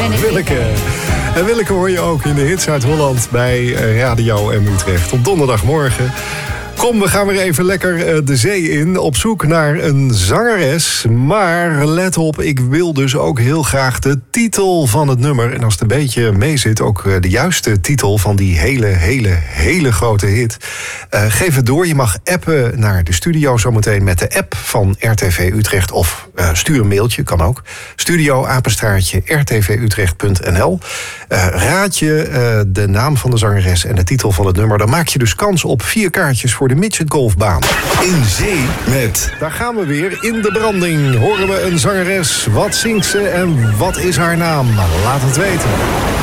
Fijne Willeke. En Willeke hoor je ook in de hits uit Holland bij Radio M Utrecht op donderdagmorgen. Kom, we gaan weer even lekker de zee in op zoek naar een zangeres. Maar let op, ik wil dus ook heel graag de titel van het nummer. En als het een beetje mee zit, ook de juiste titel van die hele grote hit. Geef het door. Je mag appen naar de studio zometeen met de app van RTV Utrecht. Of stuur een mailtje, kan ook. studio@rtvutrecht.nl. Raad je de naam van de zangeres en de titel van het nummer, dan maak je dus kans op 4 kaartjes voor de Midget Golfbaan. In zee met... Daar gaan we weer. In de branding horen we een zangeres. Wat zingt ze en wat is haar naam? Laat het weten.